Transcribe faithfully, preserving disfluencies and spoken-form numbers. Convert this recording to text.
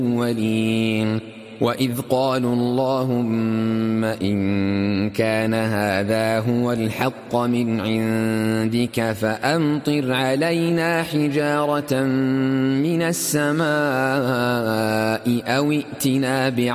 الأولين وإذ قالوا اللهم إن كان هذا هو الحق من عندك فأمطر علينا حجارة من السماء أو ائتنا بعذاب